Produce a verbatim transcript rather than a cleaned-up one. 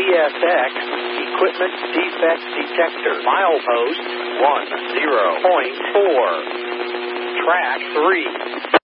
S X Equipment Defect Detector. Milepost one zero point four. Track three.